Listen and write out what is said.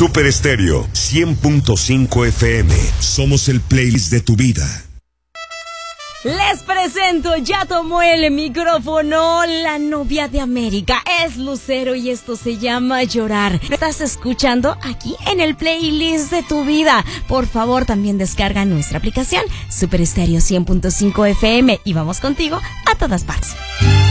Super Estéreo 100.5 FM. Somos el playlist de tu vida. Les presento, ya tomó el micrófono la novia de América, es Lucero y esto se llama Llorar. Estás escuchando aquí en el playlist de tu vida. Por favor, también descarga nuestra aplicación Super Estéreo 100.5 FM y vamos contigo a todas partes.